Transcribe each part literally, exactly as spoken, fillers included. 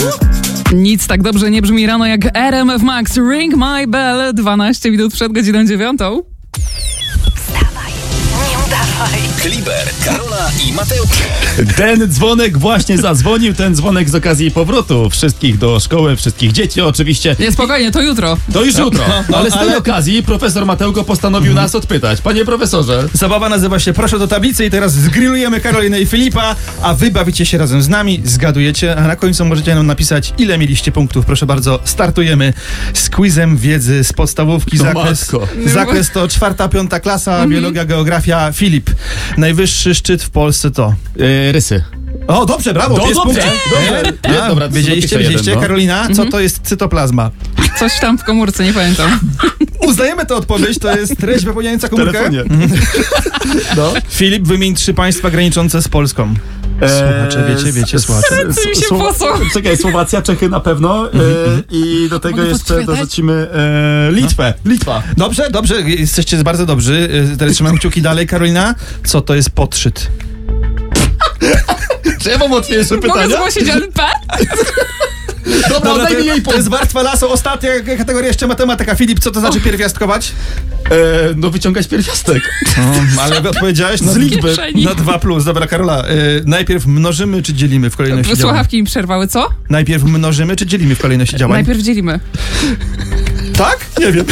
Nic tak dobrze nie brzmi rano jak R M F Max. Ring my bell. dwanaście minut przed godziną dziewiątą. Wstawaj, nie udawaj. Kliber, Karola i Mateusz. Ten dzwonek właśnie zadzwonił, ten dzwonek z okazji powrotu wszystkich do szkoły, wszystkich dzieci oczywiście. Nie, spokojnie, to jutro. To już jutro, no, ale z tej ale- okazji profesor Mateuko postanowił Mhm. nas odpytać. Panie profesorze, Zabawa nazywa się Proszę do tablicy i teraz zgrillujemy Karolinę i Filipa, a wy bawicie się razem z nami, zgadujecie, a na końcu możecie nam napisać, ile mieliście punktów. Proszę bardzo, startujemy z quizem wiedzy z podstawówki. No Zakres, matko. zakres to czwarta, piąta klasa, biologia, geografia. Filip, najwyższy szczyt w Polsce to... yy, rysy. O, dobrze, brawo, Do- pięć dobrze, punktów. dobrze. A, Nie, dobra, to wiedzieliście, zapiszę wiedzieliście, jeden, no. Karolina, co to jest cytoplazma? Coś tam w komórce, nie pamiętam. Uznajemy tę odpowiedź, to jest treść wypełniająca W komórkę. telefonie. No. Filip, wymień trzy państwa graniczące z Polską. Słuchacze, wiecie, wiecie, słuchacze. Ręce mi się Słowa- posą. Czekaj, Słowacja, Czechy na pewno e, i do tego Mogę jeszcze podpowiadać? dorzucimy e, Litwę. Litwa. Dobrze, dobrze, jesteście bardzo dobrzy. Y, Teraz trzymam kciuki dalej. Karolina, co to jest podszyt? Czy ja mam łatwiejsze Mogę pytania? zgłosić N P? Dobra, Dobra, daj mi jej to, to jest warstwa lasu. Ostatnia kategoria, jeszcze matematyka. Filip, co to znaczy pierwiastkować? E, no wyciągać pierwiastek. Ale odpowiedziałeś na, Z liczby. kieszeni. na dwa plus. Dobra, Karola, y, najpierw mnożymy czy dzielimy w kolejności działań? Słuchawki mi przerwały, co? Najpierw mnożymy czy dzielimy w kolejności działań? Najpierw dzielimy. Tak? Nie wiem.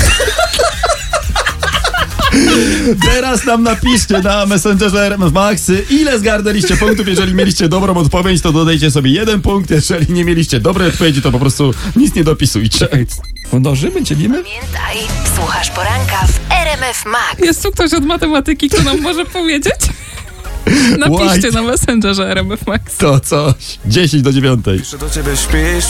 Teraz nam napiszcie na Messengerze R M F Max, ile zgarnęliście punktów. Jeżeli mieliście dobrą odpowiedź, to dodajcie sobie jeden punkt. Jeżeli nie mieliście dobrej odpowiedzi, to po prostu nic nie dopisujcie. Ej, mnożymy, dzielimy? Pamiętaj, słuchasz poranka w R M F Max. Jest tu ktoś od matematyki, kto nam może powiedzieć? Napiszcie White. na Messengerze R M F Max. To coś. dziesięć do dziewiątej. Jeszcze do ciebie śpisz.